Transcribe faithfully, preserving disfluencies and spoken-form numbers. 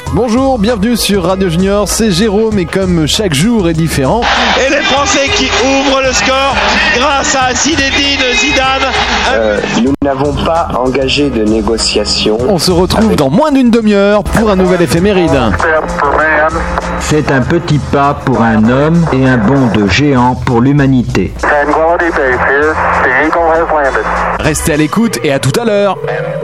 Bonjour, bienvenue sur Radio Junior, c'est Jérôme et comme chaque jour est différent... Et les Français qui ouvrent le score grâce à Zinedine Zidane. Euh, nous n'avons pas engagé de négociation. On se retrouve avec... dans moins d'une demi-heure pour un nouvel éphéméride. C'est un petit pas pour un homme et un bond de géant pour l'humanité. Restez à l'écoute et à tout à l'heure.